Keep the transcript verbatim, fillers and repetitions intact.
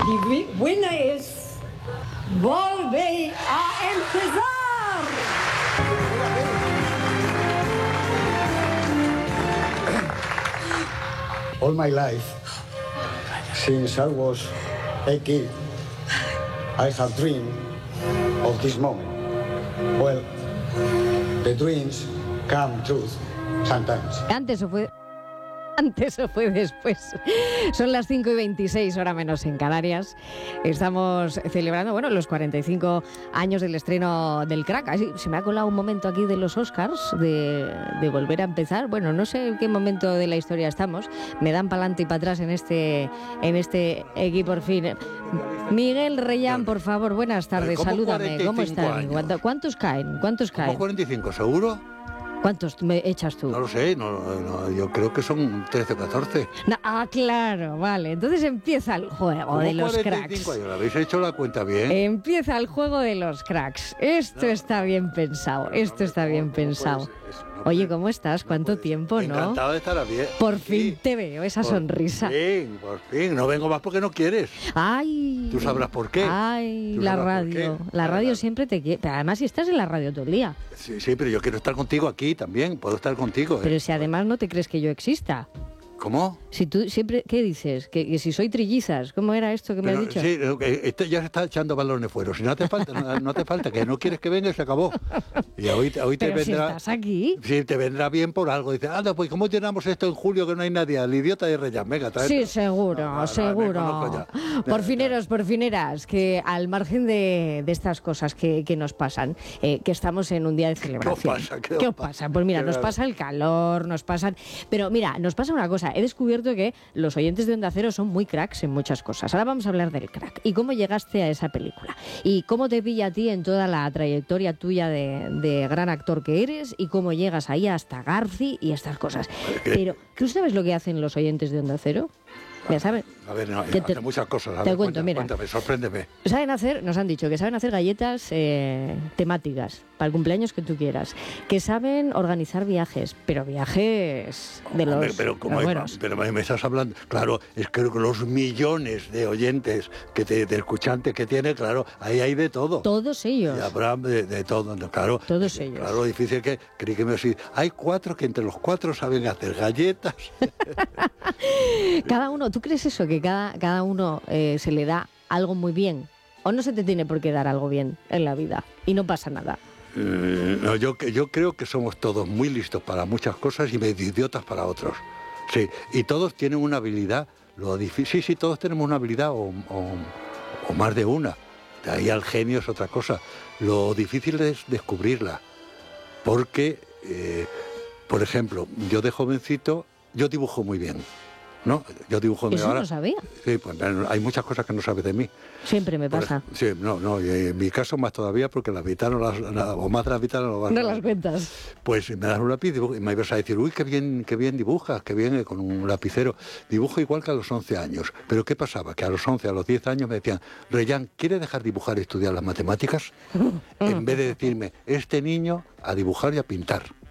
Die winner is Volver a empezar. All my life, since I was a kid, I have dreamed of this moment. Well, the dreams come true sometimes. Antes o fue... Antes o fue después. Son las cinco y veintiséis, hora menos en Canarias. Estamos celebrando, bueno, los cuarenta y cinco años del estreno del Crack. Así, se me ha colado un momento aquí de los Oscars, de, de volver a empezar. Bueno, no sé en qué momento de la historia estamos. Me dan para adelante y para atrás en este, en este equipo, por fin. Miguel Reyán, por favor, buenas tardes. Salúdame. ¿Cómo estás? ¿Cuántos caen? ¿Cuántos caen? ¿Cómo cuarenta y cinco, seguro? ¿Cuántos me echas tú? No lo sé, no, no, yo creo que son trece o catorce. No, ah, claro, vale. Entonces empieza el juego de los cuarenta y cinco cracks. años, ¿habéis hecho la cuenta bien? Empieza el juego de los cracks. Esto no, está bien pensado, esto no, está bien no, pensado. No Oye, ¿cómo estás? ¿Cuánto tiempo, no? Encantado de estar bien. Por sí. fin te veo esa por sonrisa. Por fin, por fin. No vengo más porque no quieres. Ay. Tú sabrás por qué. Ay, la radio. La radio la... siempre te quiere. Pero además si estás en la radio todo el día. Sí, sí, pero yo quiero estar contigo aquí también. Puedo estar contigo. ¿eh? Pero si además no te crees que yo exista. ¿Cómo? Si tú siempre, ¿qué dices? Que, que si soy trillizas, ¿cómo era esto que Pero, me has dicho? Sí, este ya se está echando balones fuera. Si no te falta, no, no te falta, que no quieres que venga y se acabó. Y hoy, hoy te Pero vendrá. Si estás aquí. Sí, te vendrá bien por algo. Dices, anda, pues ¿cómo llenamos esto en julio que no hay nadie? Al idiota de Reyán, venga, trae. Sí, seguro, no, no, seguro. No, porfineros, porfineras, que al margen de, de estas cosas que, que nos pasan, eh, que estamos en un día de celebración. ¿Qué os pasa? ¿Qué, ¿Qué os pasa? Pues mira, nos pasa el calor, nos pasan. Pero mira, nos pasa una cosa. He descubierto que los oyentes de Onda Cero son muy cracks en muchas cosas. Ahora vamos a hablar del Crack y cómo llegaste a esa película y cómo te pilla a ti en toda la trayectoria tuya de, de gran actor que eres y cómo llegas ahí hasta Garci y estas cosas. Pero, ¿tú sabes lo que hacen los oyentes de Onda Cero? Ya sabes. A ver, no, te, hace muchas cosas. A te ver, cuento, cuéntame, mira. Cuéntame, sorpréndeme. Saben hacer, nos han dicho que saben hacer galletas eh, temáticas para el cumpleaños que tú quieras, que saben organizar viajes, pero viajes de los, Hombre, pero, como los hay, buenos. pero me estás hablando, claro, es que los millones de oyentes, que te, de escuchantes que tiene, claro, ahí hay de todo. Todos ellos. Y habrá de, de todo, claro. Todos es, ellos. Claro, lo difícil que, creí que me decís, hay cuatro que entre los cuatro saben hacer galletas. Cada uno, ¿tú crees eso? Que cada, cada uno eh, se le da algo muy bien. ¿O no se te tiene por qué dar algo bien en la vida? Y no pasa nada. Eh, no, yo, yo creo que somos todos muy listos para muchas cosas y medio idiotas para otros. Sí, y todos tienen una habilidad. Lo difícil, sí, sí, todos tenemos una habilidad o, o, o más de una. De ahí al genio es otra cosa. Lo difícil es descubrirla. Porque, eh, por ejemplo, yo de jovencito, yo dibujo muy bien. ¿No? Yo dibujo Eso ahora. no sabía. Sí, pues hay muchas cosas que no sabes de mí. Siempre me pasa. Por, sí, no, no, y en mi caso más todavía porque la mitad no las, o más de la mitad no lo vas no a las cuentas. Pues me das un lápiz y me ibas a decir, uy, qué bien, qué bien dibujas, qué bien con un lapicero. Dibujo igual que a los once años. Pero ¿qué pasaba? Que a los once, a los diez años me decían, Reyán, ¿quiere dejar dibujar y estudiar las matemáticas? En vez de decirme, este niño a dibujar y a pintar.